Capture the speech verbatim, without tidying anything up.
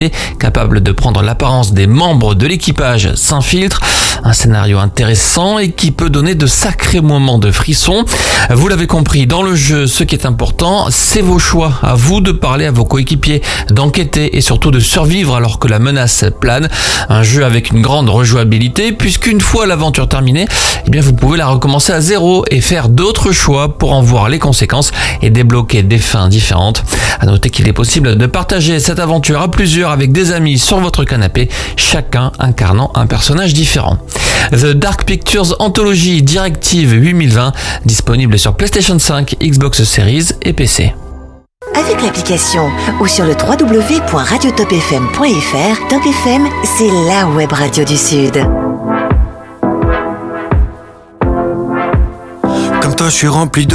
capable de prendre l'apparence des membres de l'équipage s'infiltre. Un scénario intéressant et qui peut donner de sacrés moments de frisson. Vous l'avez compris, dans le jeu, ce qui est important, c'est vos choix. À vous de parler à vos coéquipiers, d'enquêter et surtout de survivre alors que la menace plane. Un jeu avec une grande rejouabilité puisqu'une fois l'aventure terminée, eh bien vous pouvez la recommencer à zéro et faire d'autres choix pour en voir les conséquences et débloquer des fins différentes. À noter qu'il est possible de partager cette aventure à plusieurs avec des amis sur votre canapé, chacun incarnant un personnage différent. The Dark Pictures Anthology Directive huit mille vingt, disponible sur PlayStation cinq, Xbox Series et P C. Avec l'application ou sur le w w w point radio top f m point f r, Top F M, c'est la web radio du Sud. Comme toi, je suis rempli de